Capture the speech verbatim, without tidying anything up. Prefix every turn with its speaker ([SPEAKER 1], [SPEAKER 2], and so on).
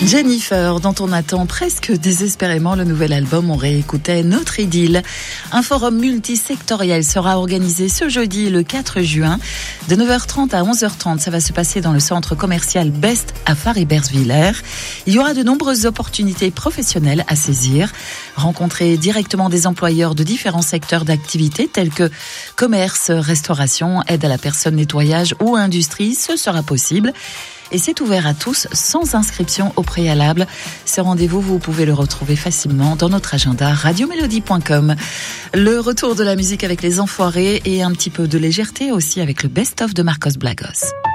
[SPEAKER 1] Jennifer, dont on attend presque désespérément le nouvel album, on réécoutait Notre Idylle. Un forum multisectoriel sera organisé ce jeudi, le quatre juin, de neuf heures trente à onze heures trente. Ça va se passer dans le centre commercial Best à Faribervillers. Il y aura de nombreuses opportunités professionnelles à saisir. Rencontrer directement des employeurs de différents secteurs d'activité tels que commerce, restauration, aide à la personne, nettoyage ou industrie, ce sera possible. Et c'est ouvert à tous, sans inscription au préalable. Ce rendez-vous, vous pouvez le retrouver facilement dans notre agenda radiomélodie point com. Le retour de la musique avec les Enfoirés et un petit peu de légèreté aussi avec le best-of de Marcos Blagos.